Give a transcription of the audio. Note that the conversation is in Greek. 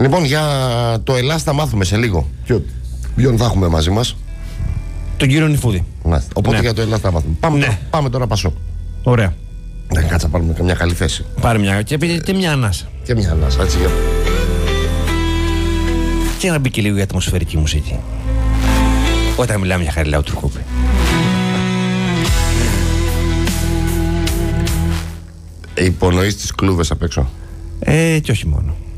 Λοιπόν, για το Ελλάς θα μάθουμε σε λίγο. Ποιον θα έχουμε μαζί μας? Τον κύριο Νιφούδη. Οπότε για το Ελλάς θα μάθουμε. Πάμε τώρα Πασόκ. Ωραία. Κάτσα να πάρουμε καμιά καλή θέση. Πάρε μια και μια ανάσα. Και μια ανάσα, έτσι. Και να μπει και λίγο η ατμοσφαιρική μουσική. Όταν μιλάμε για Χαριλάου Τουρκόπη. Υπονοείς τις κλούβες απ' έξω. Και όχι μόνο.